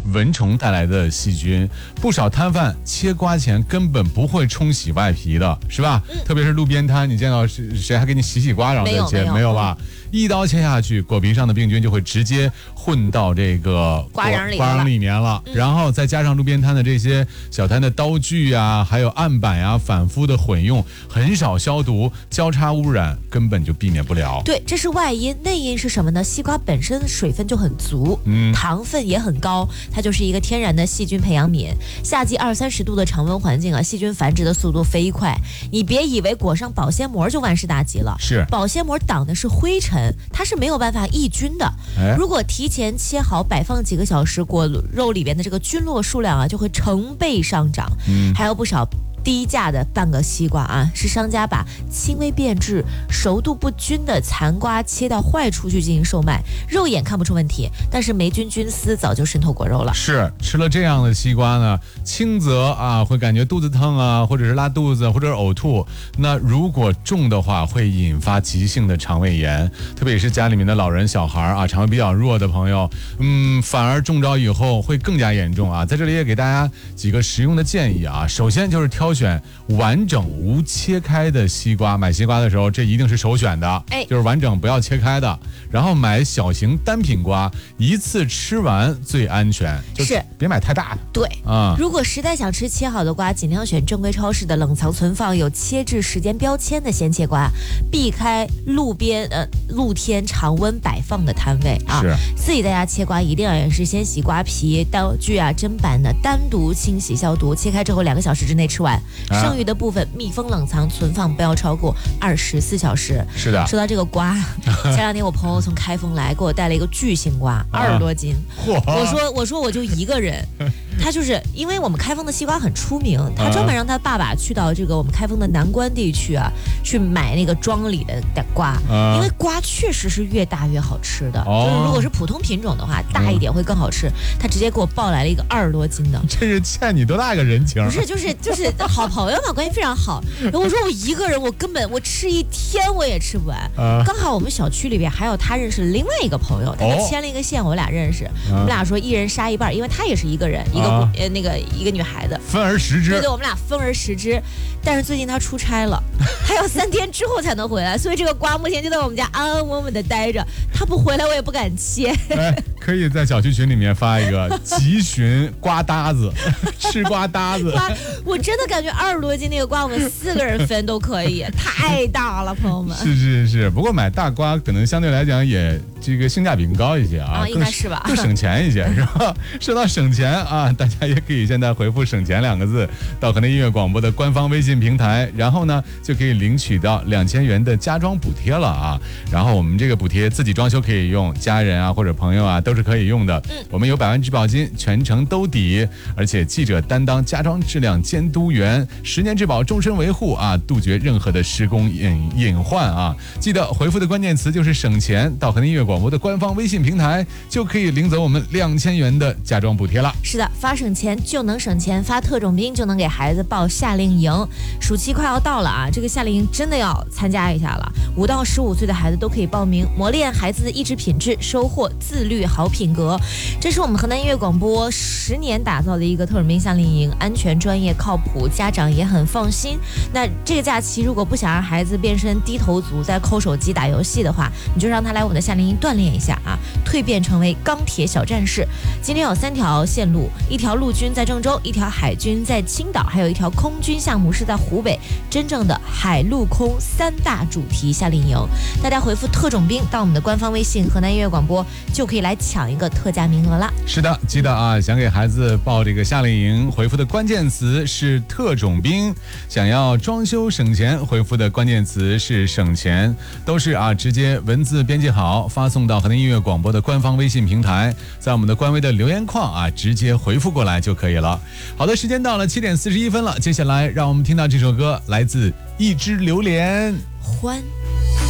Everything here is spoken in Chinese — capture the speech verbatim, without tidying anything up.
蚊虫带来的细菌。不少摊贩切瓜前根本不会冲洗外皮的，是吧？嗯、特别是路边摊，你见到谁还给你洗洗瓜然后再切？ 没有， 没有吧？一刀切下去，果皮上的病菌就会直接混到这个瓜瓤里瓜瓤里面了，嗯、然后再加上路边摊的这些小摊的刀具啊，还有案板呀、啊，反复的混用，很少消毒，交叉污染，根本就避免不了。 对，这是外因，内因是什么呢？西瓜本身水分就很足，嗯，糖分也很高，它就是一个天然的细菌培养皿。夏季二三十度的常温环境啊，细菌繁殖的速度飞快，你别以为裹上保鲜膜就万事大吉了， 是保鲜膜挡的是灰尘。它是没有办法抑菌的。如果提前切好，摆放几个小时，果肉里边的这个菌落数量啊就会成倍上涨。嗯，还有不少低价的半个西瓜啊，是商家把轻微变质、熟度不均的残瓜切到坏处去进行售卖，肉眼看不出问题，但是霉菌菌丝早就渗透果肉了。 是吃了这样的西瓜呢，轻则啊会感觉肚子疼啊，或者是拉肚子，或者是呕吐。那如果重的话，会引发急性的肠胃炎，特别是家里面的老人、小孩啊，肠胃比较弱的朋友，嗯，反而中招以后会更加严重啊。在这里也给大家几个实用的建议啊，首先就是挑选完整无切开的西瓜，买西瓜的时候这一定是首选的，哎，就是完整不要切开的。然后买小型单品瓜，一次吃完最安全，就是别买太大的。 对啊、嗯，如果实在想吃切好的瓜，尽量选正规超市的冷藏存放有切制时间标签的鲜切瓜，避开路边呃露天常温摆放的摊位啊。 是自己在家切瓜一定要也是先洗瓜皮、刀具啊、砧板呢单独清洗消毒，切开之后两个小时之内吃完。剩余的部分密封冷藏存放，不要超过二十四小时。 是的。 说到这个瓜，前两天我朋友从开封来，给我带了一个巨型瓜，二十多斤。我说我说我就一个人。他就是因为我们开封的西瓜很出名，他专门让他爸爸去到这个我们开封的南关地区啊，去买那个庄里的瓜，因为瓜确实是越大越好吃的。就是如果是普通品种的话，大一点会更好吃。他直接给我抱来了一个二十多斤的， 这是欠你多大个人情？ 不是，就是就是好朋友嘛，关系非常好。然后我说我一个人，我根本我吃一天我也吃不完。刚好我们小区里边还有他认识另外一个朋友，他牵了一个线，我俩认识，我们俩说一人杀一半，因为他也是一个人，一个呃那个一个女孩子， 分而食之。 对对，我们俩分而食之。但是最近他出差了，他要三天之后才能回来，所以这个瓜目前就在我们家安安稳稳的待着。他不回来，我也不敢切。 哎，可以在小区群里面发一个急寻瓜搭子，吃瓜搭子。 我真的感觉二十多斤那个瓜，我们四个人分都可以，太大了，朋友们。 是是是，不过买大瓜可能相对来讲也这个性价比更高一些啊， 啊应该是吧， 更省钱一些，是吧？说到省钱啊，大家也可以现在回复“省钱”两个字到河南音乐广播的官方微信平台，然后呢就可以领取到两千元的家装补贴了啊。然后我们这个补贴自己装修可以用，家人啊或者朋友啊都是可以用的。嗯，我们有百万质保金，全程兜底，而且记者担当家装质量监督员，十年质保，终身维护啊，杜绝任何的施工隐隐患啊。记得回复的关键词就是省钱，到河南音乐广播的官方微信平台就可以领走我们两千元的家装补贴了。 是的，发省钱就能省钱，发特种兵就能给孩子报夏令营。暑期快要到了啊，这个夏令营真的要参加一下了。五到十五岁的孩子都可以报名，磨练孩子的意志品质，收获自律好品格。这是我们河南音乐广播十年打造的一个特种兵夏令营，安全、专业、靠谱，家长也很放心。那这个假期如果不想让孩子变身低头族，在抠手机打游戏的话，你就让他来我们的夏令营锻炼一下啊，蜕变成为钢铁小战士。今天有三条线路，一条陆军在郑州，一条海军在青岛，还有一条空军项目是在湖北，真正的海陆空三大主题夏令营。大家回复特种兵到我们的官方微信河南音乐广播，就可以来抢一个特价名额啦。 是的，记得啊，想给孩子报这个夏令营，回复的关键词是特种兵；想要装修省钱，回复的关键词是省钱。都是啊，直接文字编辑好，发送到河南音乐广播的官方微信平台，在我们的官微的留言框啊，直接回复过来就可以了。好的，时间到了七点四十一分了，接下来让我们听到这首歌，来自一只榴莲， 欢。